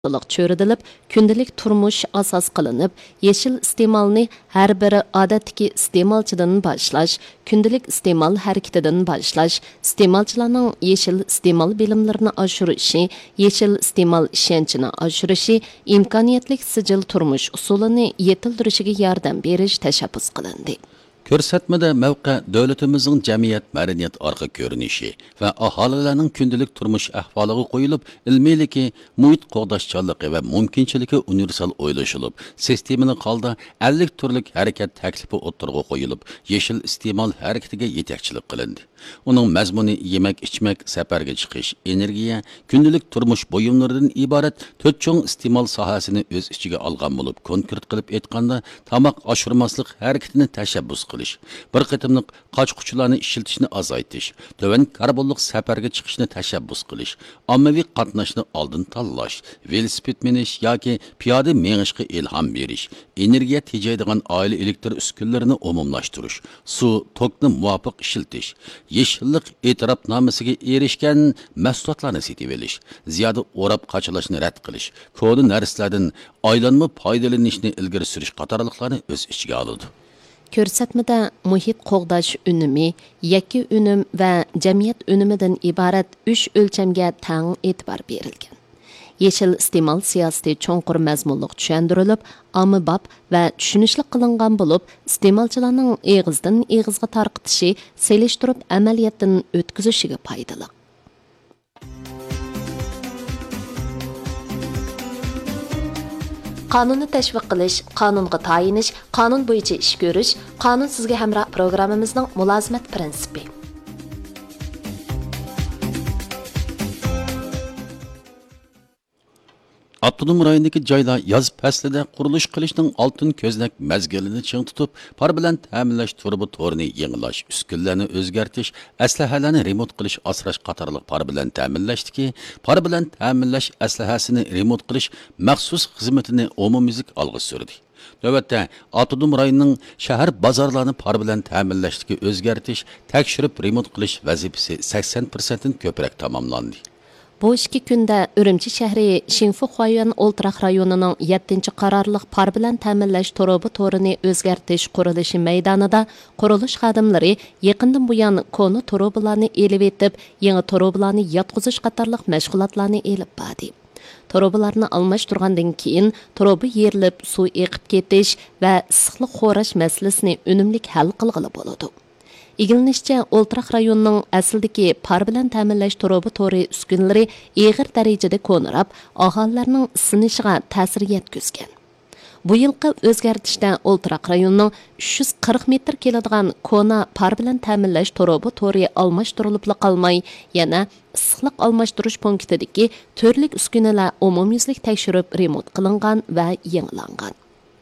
to'liq cho'ridilib, kundalik turmush asos qilinib, yeshil iste'molni har biri odatdagi iste'molchidan boshlash, kundalik iste'mol harakatidan boshlash, iste'molchilarning yeshil iste'mol bilimlarini oshirishi, yeshil iste'mol ishonchini oshirishi, imkoniyatlik sijil turmush usulini yetildirishiga yordam berish tashabbus qilindi. Ko'rsatmada mavqe davlatimizning jamiyat madaniyat orqa ko'rinishi va aholilarning kundalik turmush ahvoliga qo'yilib, ilmiyligi, muhit qo'g'dashchanligi va mumkinchiligi universal o'ylashilib, sistemaning holda 50 turlik harakat taklifi o'ttirg'a qo'yilib, yeshil iste'mol harakatiga yetakchilik qilindi. Uning mazmuni yemak, ichmak, safarga chiqish, energiya, kundalik turmush buyumlaridan iborat 4 cho'ng iste'mol sohasini o'z ichiga olgan bo'lib, konkret qilib aytganda, tamoq oshirmaslik harakatini tashabbus qilish, bir qitimliq qochquchilarni ishiltishni azaytish, to'van karbonliq safarga chiqishni tashabbus qilish, ommaviy qatnashni oldin tanlash, velosiped minish yoki piyoda mengishga ilhom berish, energiya tejaydigan oila elektr uskunalarini umumlashtirish, suv, tokni muvofiq ishiltish, yeshillik e'tirofnomasiga erishgan mahsulotlarni setib olish, ziyoda o'rab qochlashni rad qilish, ko'ni narsalardan aylanma foydalanishni ilgari surish qatorliqlarni o'z ichiga oladi. Ko'rsatmada muhit qo'g'dash unumi, yakki unum va jamiyat unumidan iborat 3 o'lchamga tang e'tibor berilgan. Yeshil iste'mol siyosati cho'nqur mazmunliq tushuntirilib, ommabop va tushunishli qilingan bo'lib, iste'molchilarning eg'izdan eg'izga tarqitishi, selishtirib amaliyotdan o'tkazishiga foydali. Qonunni tashviq qilish, qonunga tayinish, qonun bo'yicha ish ko'rish, qonun sizga hamroh programmamizning mulozimat prinsipi. Avtonom rayondagi joylar yoz faslida qurilish qilishning oltin ko'znak mezgilini ching tutib, par bilan ta'minlash turbi to'rini yangilash, uskunlarni o'zgartish, aslahalarni remont qilish, asrash qatorliq par bilan ta'minlashdiki, par bilan ta'minlash aslahasini remont qilish maxsus xizmatini umumiylik olg'a surdi. Navbatda avtonom rayonning shahar bozorlarini par bilan ta'minlashdiki o'zgartish, tekshirib remont qilish vazifasi 80% dan ko'proq tamomlandi. Bu 2 kunda Ürümçi shahri Şinfu Xuayan Oltraq rayonining 7-chi qarorliq par bilan ta'minlash to'robi to'rini o'zgartish qurilishi maydonida qurilish xodimlari yaqindan buyon koni to'robilarni elib etib, yangi to'robilarni yotqizish qatorliq mashg'ulotlarni elib bordi. To'robilarni almashtirgandan keyin to'robi yerilib, suv eqib ketish va issiqlik xo'rash masalasini unumli hal qilg'ili bo'ladi. İgilinishicha, Oltraq rayonining aslidagi par bilan ta'minlash to'robi to'ri uskunlari og'ir darajada ko'nirab, aholilarning isinishiga ta'sir yetkazgan. Bu yilqi o'zgartishda Oltraq rayonining 340 metr keladigan kona par bilan ta'minlash to'robi to'ri almashtirilib qolmay, yana issiqlik almashtirish punktidagi turlik uskunalar umumyuzlik tekshirib remont qilingan va yangilangan.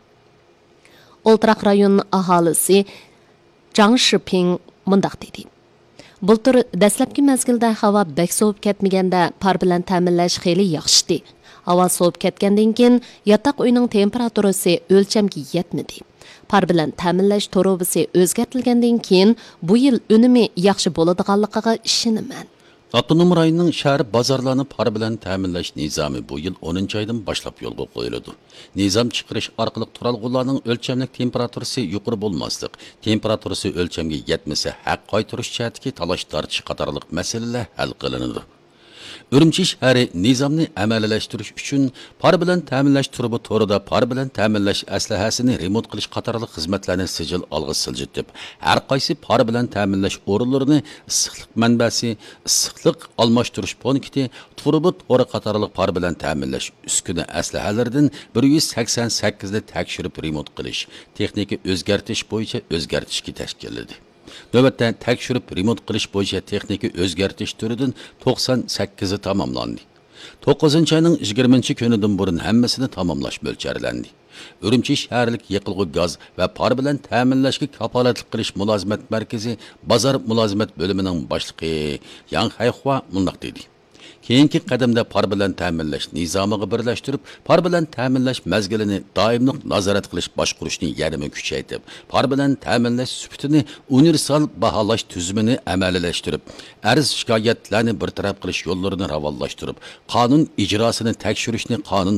Oltraq rayonining aholisi Zhang Shiping mundaq dedi. Bultur dastlabki mezgilda havo bek sovib ketmaganda par bilan ta'minlash xeyli yaxshi. Havo sovib ketgandan keyin yotoq uyning temperaturasi o'lchamga yetmadi. Par bilan ta'minlash to'robisi o'zgartirilgandan keyin bu yil unumi yaxshi bo'ladiganligiga ishonaman. Avtonom rayonning shahar bozorlarini par bilan ta'minlash nizomi bu yil 10-oydan boshlab yo'lga qo'yiladi. Nizam chiqarish orqali turalg'ularning o'lchamlik temperaturasi yuqori bo'lmaslik, temperaturasi o'lchamga yetmasa haq qaytarish jihatidagi talash tortish qatorliq masalalar hal qilinadi. Ürümçi shahri nizamni amaliylashtirish uchun par bilan ta'minlash turbi to'rida par bilan ta'minlash aslahasini remont qilish qatorliq xizmatlarni sijil olg'a siljitib, har qaysi par bilan ta'minlash o'rinlarini issiqlik manbasi, issiqlik almashtirish punkti, turbi to'ri qatorliq par bilan ta'minlash uskuna aslahalaridan 188 ni tekshirib remont qilish, texnika o'zgartish bo'yicha o'zgartishga tashkilladi. Növbətdə tekshirib remont qilish bo'yicha texnika o'zgartish turidan 98 tamamlandı. 9 ayning 20 kunidan burun hammasini tamomlash mo'ljallanadi. Ürümçi shaharlik yiqilg'i gaz va par bilan ta'minlashga kafolatlik qilish mulozimat markazi bozor mulozimat bo'limining boshlig'i Yang Haixua mundaq dedi. keyingi qadamda par bilan ta'minlash nizomiga birlashtirib, par bilan ta'minlash mezgilini doimli nazorat qilish boshqurishni yanada kuchaytirib, par bilan ta'minlash sifatini universal baholash tuzumini amaliyalashtirib, arz shikoyatlarni bartaraf qilish yo'llarini ravonlashtirib, qonun ijrosini tekshirishni qonun